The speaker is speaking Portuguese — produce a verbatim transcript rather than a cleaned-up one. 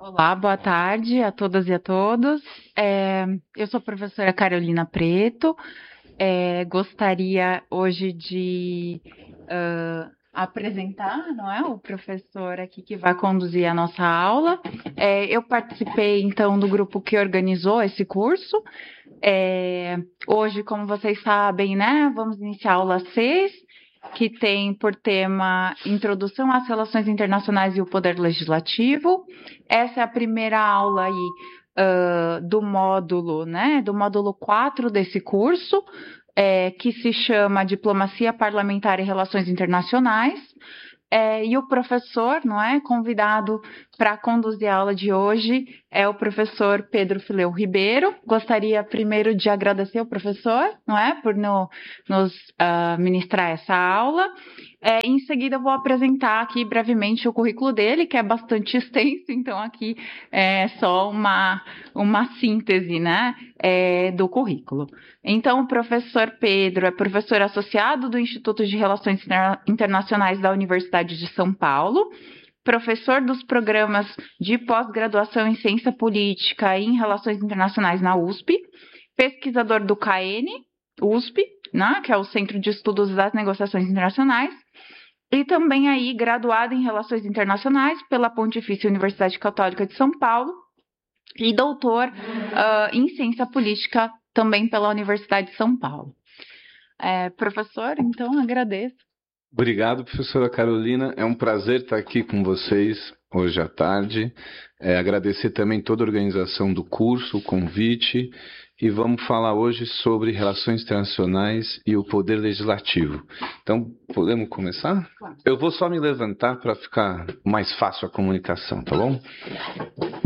Olá, boa tarde a todas e a todos. É, eu sou a professora Carolina Preto. É, gostaria hoje de ah, apresentar, não é, o professor aqui que vai conduzir a nossa aula. É, eu participei então do grupo que organizou esse curso. É, hoje, como vocês sabem, né, vamos iniciar a aula seis, que tem por tema Introdução às Relações Internacionais e o Poder Legislativo. Essa é a primeira aula aí uh, do módulo, né, do módulo quatro desse curso, é, que se chama Diplomacia Parlamentar e Relações Internacionais. É, e o professor, não é, convidado para conduzir a aula de hoje é o professor Pedro Fileu Ribeiro. Gostaria primeiro de agradecer ao professor, não é, por no, nos uh, ministrar essa aula. É, em seguida, eu vou apresentar aqui brevemente o currículo dele, que é bastante extenso, então aqui é só uma, uma síntese, né, é, do currículo. Então, o professor Pedro é professor associado do Instituto de Relações Internacionais da Universidade de São Paulo, professor dos programas de pós-graduação em Ciência Política e em Relações Internacionais na U S P, pesquisador do C A E N, U S P, né, que é o Centro de Estudos das Negociações Internacionais, e também aí graduado em Relações Internacionais pela Pontifícia Universidade Católica de São Paulo e doutor uh, em Ciência Política também pela Universidade de São Paulo. É, professor, então agradeço. Obrigado, professora Carolina. É um prazer estar aqui com vocês hoje à tarde. É, agradecer também toda a organização do curso, o convite. E vamos falar hoje sobre relações internacionais e o poder legislativo. Então, podemos começar? Eu vou só me levantar para ficar mais fácil a comunicação, tá bom?